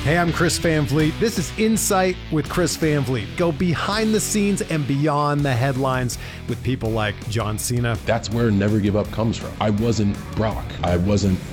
Hey, I'm Chris Van Vliet. This is Insight with Chris Van Vliet. Go behind the scenes and beyond the headlines with people like John Cena. That's where Never Give Up comes from. I wasn't Brock. I wasn't